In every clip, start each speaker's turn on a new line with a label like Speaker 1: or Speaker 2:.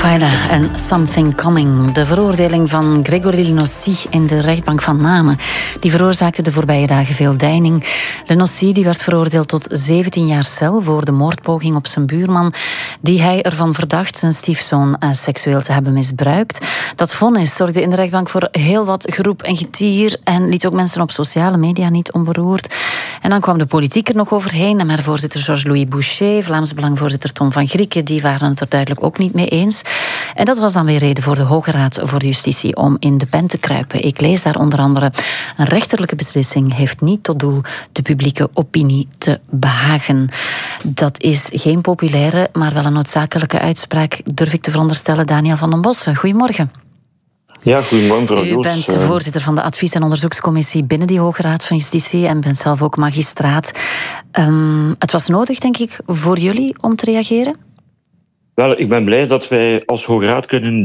Speaker 1: Al-Qaeda en Something Coming. De veroordeling van Grégory Lenoci in de rechtbank van Namen. Die veroorzaakte de voorbije dagen veel deining. Lenoci die werd veroordeeld tot 17 jaar cel voor de moordpoging op zijn buurman, die hij ervan verdacht zijn stiefzoon seksueel te hebben misbruikt. Dat vonnis zorgde in de rechtbank voor heel wat geroep en getier en liet ook mensen op sociale media niet onberoerd. En dan kwam de politiek er nog overheen. MR-voorzitter Georges-Louis Boucher, Vlaams Belang-voorzitter Tom van Grieken, die waren het er duidelijk ook niet mee eens. En dat was dan weer reden voor de Hoge Raad voor Justitie om in de pen te kruipen. Ik lees daar onder andere: een rechterlijke beslissing heeft niet tot doel de publieke opinie te behagen. Dat is geen populaire, maar wel een noodzakelijke uitspraak, durf ik te veronderstellen. Daniel van den Bossen, goedemorgen.
Speaker 2: Ja, goedemorgen, mevrouw
Speaker 1: U
Speaker 2: Joos.
Speaker 1: bent de voorzitter van de advies- en onderzoekscommissie binnen die Hoge Raad van Justitie en bent zelf ook magistraat. Het was nodig, denk ik, voor jullie om te reageren?
Speaker 2: Wel, ik ben blij dat wij als Hoge Raad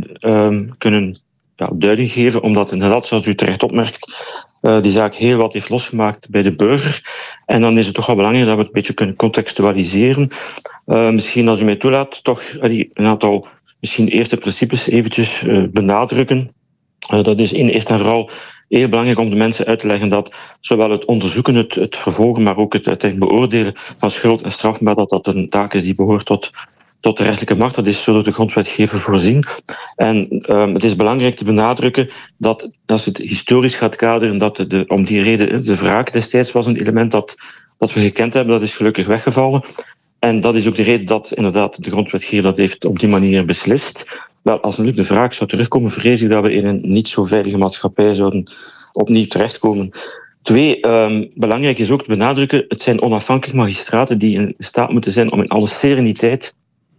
Speaker 2: kunnen duiding geven, omdat inderdaad, zoals u terecht opmerkt, die zaak heel wat heeft losgemaakt bij de burger. En dan is het toch wel belangrijk dat we het een beetje kunnen contextualiseren. Misschien, als u mij toelaat, toch een aantal misschien eerste principes eventjes benadrukken. Dat is in eerst en vooral heel belangrijk om de mensen uit te leggen dat zowel het onderzoeken, het vervolgen, maar ook het uiteindelijk beoordelen van schuld en strafmaat, dat een taak is die behoort tot de rechterlijke macht. Dat is zo door de grondwetgever voorzien. En het is belangrijk te benadrukken dat, als het historisch gaat kaderen, dat om die reden de wraak destijds was een element dat we gekend hebben. Dat is gelukkig weggevallen. En dat is ook de reden dat inderdaad de grondwetgever dat heeft op die manier beslist. Wel, als natuurlijk de wraak zou terugkomen, vrees ik dat we in een niet zo veilige maatschappij zouden opnieuw terechtkomen. 2, belangrijk is ook te benadrukken, het zijn onafhankelijke magistraten die in staat moeten zijn om in alle sereniteit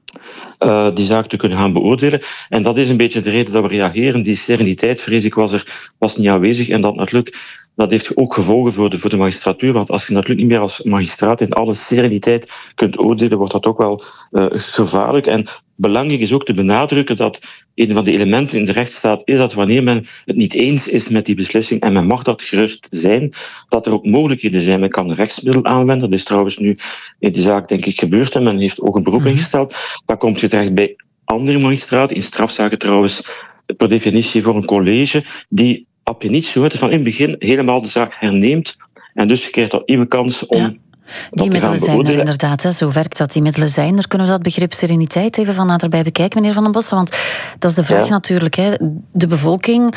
Speaker 2: die zaak te kunnen gaan beoordelen. En dat is een beetje de reden dat we reageren. Die sereniteit, vrees ik, was niet aanwezig. En dat heeft ook gevolgen voor de magistratuur. Want als je natuurlijk niet meer als magistraat in alle sereniteit kunt oordelen, wordt dat ook wel gevaarlijk. En belangrijk is ook te benadrukken dat een van de elementen in de rechtsstaat is dat wanneer men het niet eens is met die beslissing, en men mag dat gerust zijn, dat er ook mogelijkheden zijn. Men kan een rechtsmiddel aanwenden. Dat is trouwens nu in die zaak, denk ik, gebeurd. En men heeft ook een beroep ingesteld. Dan komt je terecht bij andere magistraten, in strafzaken trouwens, per definitie voor een college, die ab initio, van in het begin, helemaal de zaak herneemt. En dus je krijgt dan nieuwe kans om... Ja.
Speaker 1: Die middelen zijn er inderdaad, hè. Zo werkt dat. Die middelen zijn er. Kunnen we dat begrip sereniteit even van naderbij bekijken, meneer Van den Bossen? Want dat is de vraag natuurlijk. Hè. De bevolking,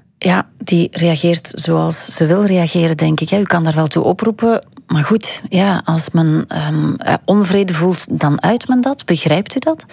Speaker 1: die reageert zoals ze wil reageren, denk ik. U kan daar wel toe oproepen. Maar goed, als men onvrede voelt, dan uit men dat. Begrijpt u dat?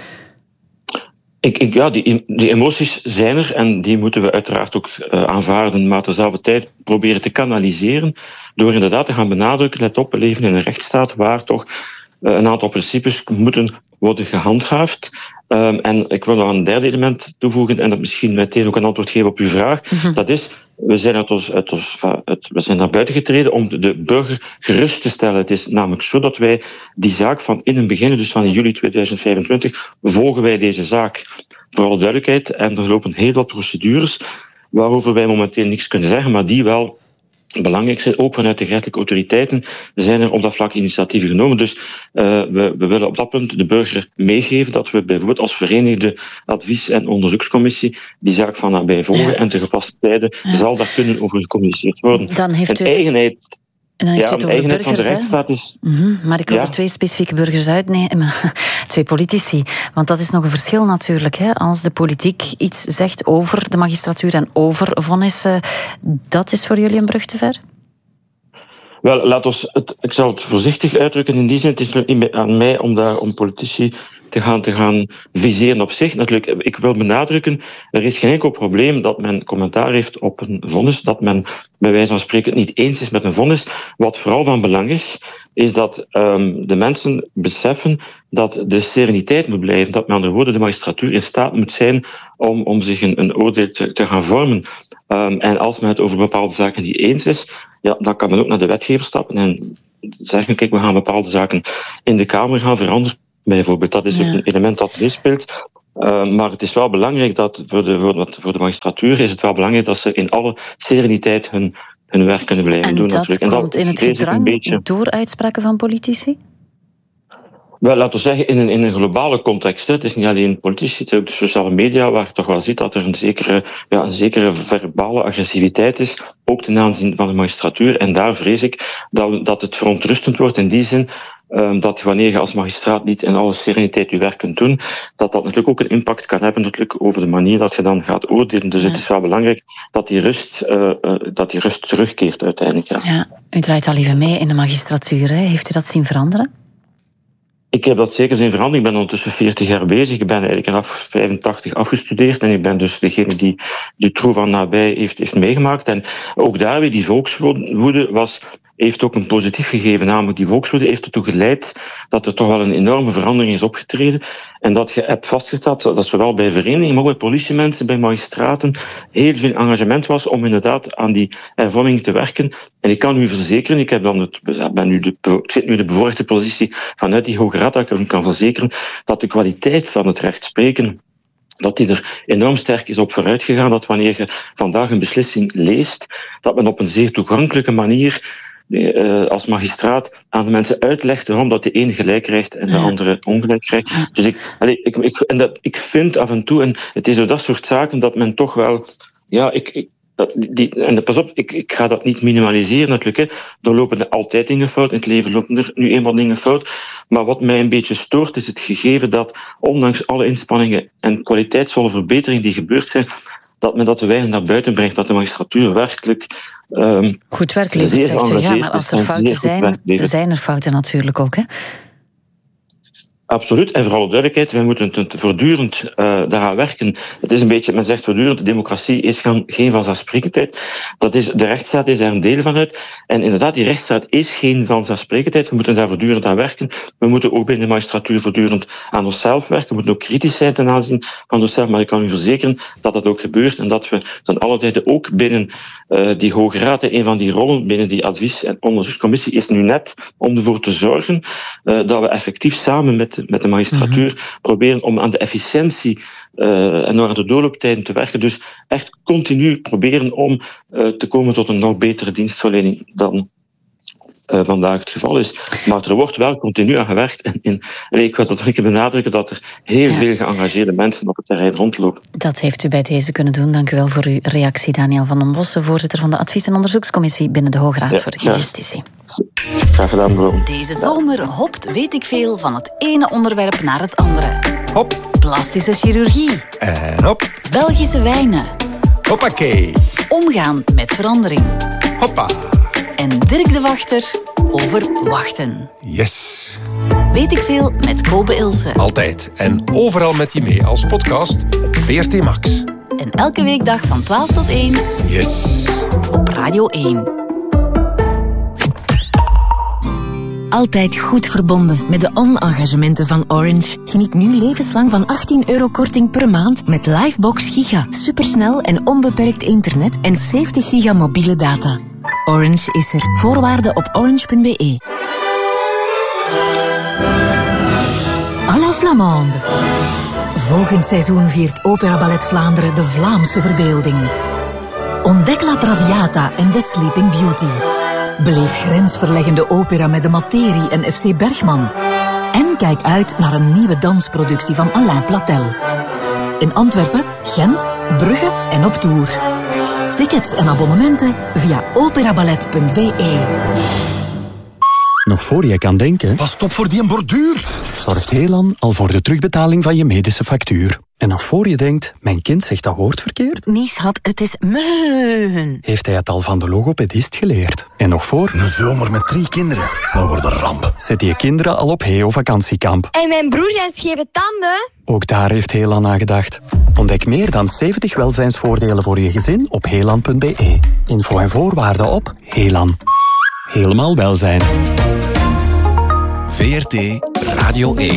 Speaker 2: Die emoties zijn er en die moeten we uiteraard ook aanvaarden, maar terzelfde tijd proberen te kanaliseren door inderdaad te gaan benadrukken, let op, we leven in een rechtsstaat waar toch een aantal principes moeten worden gehandhaafd. En ik wil nog een derde element toevoegen en dat misschien meteen ook een antwoord geven op uw vraag. Dat is, we zijn naar buiten getreden om de burger gerust te stellen. Het is namelijk zo dat wij die zaak van in het begin, dus van in juli 2025, volgen wij deze zaak. Voor alle duidelijkheid, en er lopen heel wat procedures waarover wij momenteel niks kunnen zeggen, maar die wel belangrijk zijn, ook vanuit de gerechtelijke autoriteiten zijn er op dat vlak initiatieven genomen. Dus we willen op dat punt de burger meegeven dat we bijvoorbeeld als Verenigde Advies- en Onderzoekscommissie die zaak van nabij volgen en te gepaste tijden zal daar kunnen over gecommuniceerd worden.
Speaker 1: Dan heeft u
Speaker 2: eigenheid...
Speaker 1: En dan heeft u het over
Speaker 2: eigenheid
Speaker 1: burgers,
Speaker 2: van de rechtsstaat is...
Speaker 1: Maar ik wil er 2 specifieke burgers uitnemen. 2 politici. Want dat is nog een verschil natuurlijk. Hè. Als de politiek iets zegt over de magistratuur en over vonnissen, dat is voor jullie een brug te ver?
Speaker 2: Wel, ik zal het voorzichtig uitdrukken. In die zin, het is niet aan mij om politici te gaan viseren op zich. Natuurlijk, ik wil benadrukken, er is geen enkel probleem dat men commentaar heeft op een vonnis, dat men bij wijze van spreken het niet eens is met een vonnis. Wat vooral van belang is dat de mensen beseffen dat de sereniteit moet blijven, dat met andere woorden de magistratuur in staat moet zijn om zich een oordeel te gaan vormen. En als men het over bepaalde zaken niet eens is, dan kan men ook naar de wetgever stappen en zeggen, kijk, we gaan bepaalde zaken in de Kamer gaan veranderen. Bijvoorbeeld, dat is ook een element dat meespeelt. Maar het is wel belangrijk dat voor de magistratuur is het wel belangrijk dat ze in alle sereniteit hun werk kunnen blijven doen.
Speaker 1: En dat komt in het gedrang door uitspraken van politici?
Speaker 2: Wel, laten we zeggen, in een globale context. Het is niet alleen politici, het is ook de sociale media, waar je toch wel ziet dat er een zekere verbale agressiviteit is, ook ten aanzien van de magistratuur. En daar vrees ik dat het verontrustend wordt in die zin dat wanneer je als magistraat niet in alle sereniteit je werk kunt doen, dat natuurlijk ook een impact kan hebben natuurlijk over de manier dat je dan gaat oordelen. Dus het is wel belangrijk dat die rust terugkeert uiteindelijk.
Speaker 1: Ja, u draait al even mee in de magistratuur. Hè? Heeft u dat zien veranderen?
Speaker 2: Ik heb dat zeker zien veranderen. Ik ben ondertussen 40 jaar bezig. Ik ben eigenlijk in 85 afgestudeerd en ik ben dus degene die de troe van nabij heeft meegemaakt. En ook daar weer die volkswoede heeft ook een positief gegeven. Namelijk, die volkswoede heeft ertoe geleid dat er toch wel een enorme verandering is opgetreden. En dat je hebt vastgesteld dat zowel bij verenigingen, maar ook bij politiemensen, bij magistraten, heel veel engagement was om inderdaad aan die hervorming te werken. En ik kan u verzekeren, ik zit nu in de bevoorrechte positie vanuit die Hoge Raad, dat ik u kan verzekeren dat de kwaliteit van het rechtspreken, dat die er enorm sterk is op vooruit gegaan, dat wanneer je vandaag een beslissing leest, dat men op een zeer toegankelijke manier als magistraat aan de mensen uitlegt waarom dat de een gelijk krijgt en de andere ongelijk krijgt. Dus ik vind af en toe, en het is zo dat soort zaken dat men toch wel... pas op, ik ga dat niet minimaliseren natuurlijk. Er lopen er altijd dingen fout. In het leven lopen er nu eenmaal dingen fout. Maar wat mij een beetje stoort is het gegeven dat ondanks alle inspanningen en kwaliteitsvolle verbeteringen die gebeurd zijn, dat men dat te weinig naar buiten brengt, dat de magistratuur werkelijk
Speaker 1: goed werk levert, zegt u. Ja, maar als er fouten zijn er fouten natuurlijk ook, hè?
Speaker 2: Absoluut. En voor alle duidelijkheid, wij moeten voortdurend daaraan werken. Het is een beetje, men zegt voortdurend, de democratie is geen vanzelfsprekendheid. De rechtsstaat is daar een deel van uit. En inderdaad, die rechtsstaat is geen vanzelfsprekendheid. We moeten daar voortdurend aan werken. We moeten ook binnen de magistratuur voortdurend aan onszelf werken. We moeten ook kritisch zijn ten aanzien van onszelf. Maar ik kan u verzekeren dat dat ook gebeurt. En dat we ten alle tijde ook binnen die Hoge Raad, een van die rollen binnen die advies- en onderzoekscommissie, is nu net om ervoor te zorgen dat we effectief samen met de magistratuur proberen om aan de efficiëntie en aan de doorlooptijden te werken. Dus echt continu proberen om te komen tot een nog betere dienstverlening dan vandaag het geval is. Maar er wordt wel continu aan gewerkt. En ik wil dat benadrukken dat er heel veel geëngageerde mensen op het terrein rondlopen.
Speaker 1: Dat heeft u bij deze kunnen doen. Dank u wel voor uw reactie, Daniel van den Bossen, voorzitter van de Advies- en Onderzoekscommissie binnen de Hoge Raad voor Justitie.
Speaker 2: Graag gedaan, mevrouw.
Speaker 1: Deze zomer hopt weet ik veel van het ene onderwerp naar het andere.
Speaker 3: Hop.
Speaker 1: Plastische chirurgie.
Speaker 3: En hop.
Speaker 1: Belgische wijnen.
Speaker 3: Hoppakee.
Speaker 1: Omgaan met verandering.
Speaker 3: Hoppa.
Speaker 1: En Dirk de Wachter over wachten.
Speaker 3: Yes.
Speaker 1: Weet ik veel met Kobe Ilse.
Speaker 3: Altijd en overal met je mee als podcast op VRT Max.
Speaker 1: En elke weekdag van 12 tot 1.
Speaker 3: Yes.
Speaker 1: Op Radio 1.
Speaker 4: Altijd goed verbonden met de on-engagementen van Orange. Geniet nu levenslang van €18 korting per maand met Livebox Giga. Supersnel en onbeperkt internet en 70 giga mobiele data. Orange is er. Voorwaarden op orange.be. À la Flamande. Volgend seizoen viert Opera Ballet Vlaanderen de Vlaamse verbeelding. Ontdek La Traviata en The Sleeping Beauty. Beleef grensverleggende opera met de Materie en FC Bergman. En kijk uit naar een nieuwe dansproductie van Alain Platel. In Antwerpen, Gent, Brugge en op tour. Tickets en abonnementen via operaballet.be.
Speaker 5: Nog voor je kan denken...
Speaker 6: Pas op voor die borduur.
Speaker 5: Zorgt Helan al voor de terugbetaling van je medische factuur. En nog voor je denkt, mijn kind zegt dat woord verkeerd...
Speaker 4: Nee, schat, het is meun.
Speaker 5: Heeft hij het al van de logopedist geleerd. En nog voor...
Speaker 6: Een zomer met 3 kinderen. Dat wordt een ramp.
Speaker 5: Zet je kinderen al op Heo vakantiekamp.
Speaker 7: En mijn broer zijn scheve tanden.
Speaker 5: Ook daar heeft Helan aan gedacht. Ontdek meer dan 70 welzijnsvoordelen voor je gezin op helan.be. Info en voorwaarden op Helan. Helemaal welzijn.
Speaker 8: VRT Radio 1.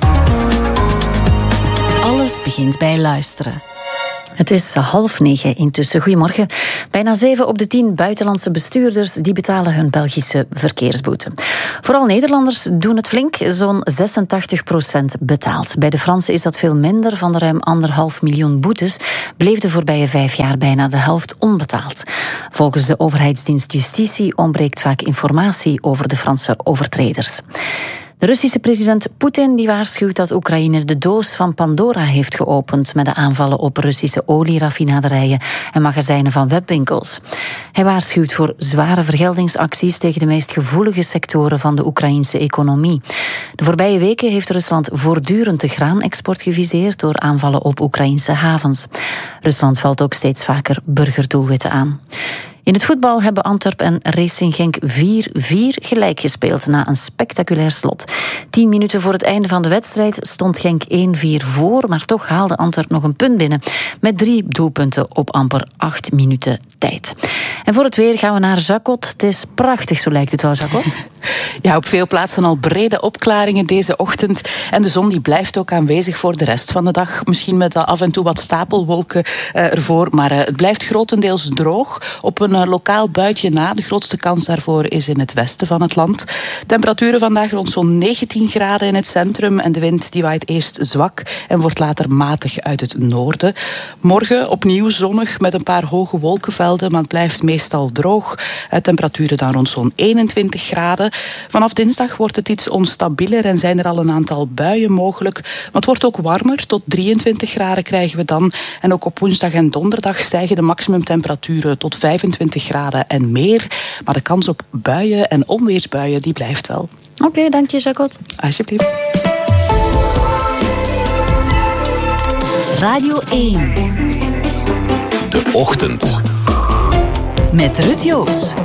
Speaker 1: Alles begint bij luisteren. Het is 8:30 intussen. Goedemorgen. Bijna 7 op de 10 buitenlandse bestuurders die betalen hun Belgische verkeersboete. Vooral Nederlanders doen het flink. Zo'n 86% betaalt. Bij de Fransen is dat veel minder. Van de ruim 1,5 miljoen boetes bleef de voorbije 5 jaar bijna de helft onbetaald. Volgens de overheidsdienst Justitie ontbreekt vaak informatie over de Franse overtreders. De Russische president Poetin die waarschuwt dat Oekraïne de doos van Pandora heeft geopend met de aanvallen op Russische olieraffinaderijen en magazijnen van webwinkels. Hij waarschuwt voor zware vergeldingsacties tegen de meest gevoelige sectoren van de Oekraïnse economie. De voorbije weken heeft Rusland voortdurend de graanexport geviseerd door aanvallen op Oekraïnse havens. Rusland valt ook steeds vaker burgerdoelwitten aan. In het voetbal hebben Antwerp en Racing Genk 4-4 gelijk gespeeld na een spectaculair slot. 10 minuten voor het einde van de wedstrijd stond Genk 1-4 voor, maar toch haalde Antwerp nog een punt binnen met 3 doelpunten op amper 8 minuten tijd. En voor het weer gaan we naar Jacot. Het is prachtig, zo lijkt het wel, Jacot.
Speaker 9: Ja, op veel plaatsen al brede opklaringen deze ochtend. En de zon die blijft ook aanwezig voor de rest van de dag. Misschien met af en toe wat stapelwolken ervoor. Maar het blijft grotendeels droog. Op een lokaal buitje na. De grootste kans daarvoor is in het westen van het land. Temperaturen vandaag rond zo'n 19 graden in het centrum. En de wind die waait eerst zwak en wordt later matig uit het noorden. Morgen opnieuw zonnig met een paar hoge wolkenvelden. Maar het blijft meestal droog. Temperaturen dan rond zo'n 21 graden. Vanaf dinsdag wordt het iets onstabieler en zijn er al een aantal buien mogelijk. Maar het wordt ook warmer, tot 23 graden krijgen we dan. En ook op woensdag en donderdag stijgen de maximumtemperaturen tot 25 graden en meer. Maar de kans op buien en onweersbuien die blijft wel.
Speaker 1: Oké, dank je, Jacot.
Speaker 9: Alsjeblieft.
Speaker 4: Radio 1.
Speaker 3: De Ochtend.
Speaker 4: Met Ruud Joos.